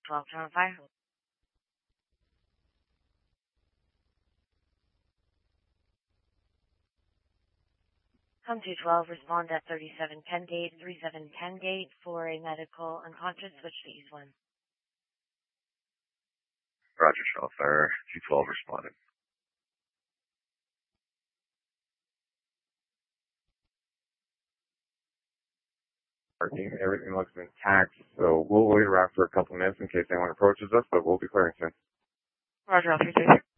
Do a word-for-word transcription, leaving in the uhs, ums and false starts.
twelve, turn on fire. Com two twelve, respond at thirty-seven Penn Gate, thirty-seven Penn Gate for a medical unconscious, switch to East one. Roger, shell fire. two twelve responded. Parking, everything looks intact, so we'll wait around for a couple minutes in case anyone approaches us, but we'll be clearing soon. Roger, all three three.